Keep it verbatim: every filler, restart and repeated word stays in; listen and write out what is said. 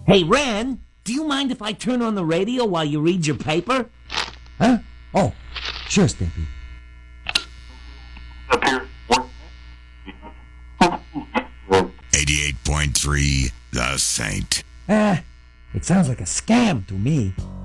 Hey, Ren, do you mind if I turn on the radio while you read your paper? Huh? Oh, sure, Stimpy. Up here. eighty-eight point three The Saint. Ah, it sounds like a scam to me.